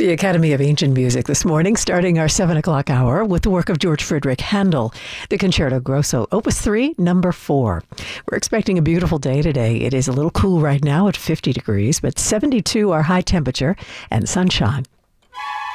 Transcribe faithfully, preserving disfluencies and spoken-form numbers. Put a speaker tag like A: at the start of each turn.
A: The Academy of Ancient Music this morning, starting our seven o'clock hour with the work of George Friedrich Handel, the Concerto Grosso, Opus three, number four. We're expecting a beautiful day today. It is a little cool right now at fifty degrees, but seventy-two our high temperature and sunshine.